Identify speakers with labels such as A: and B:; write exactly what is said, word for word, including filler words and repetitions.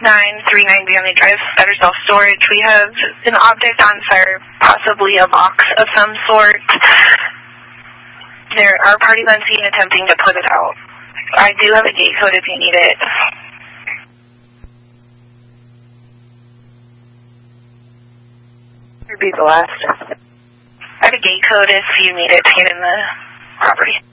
A: nine three nine Bailey Drive, Better Self-Storage. We have an object on fire, possibly a box of some sort. There are parties on scene attempting to put it out. I do have a gate code if you need it. Would be the last. I have a gate code if you need it to get in the property.